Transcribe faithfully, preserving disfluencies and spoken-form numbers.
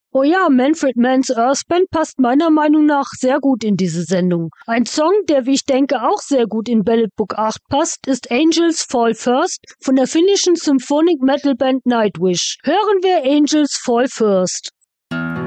Oh ja, Manfred Mann's Earth Band passt meiner Meinung nach sehr gut in diese Sendung. Ein Song, der, wie ich denke, auch sehr gut in Ballad Book acht passt, ist Angels Fall First von der finnischen Symphonic Metal Band Nightwish. Hören wir Angels Fall First.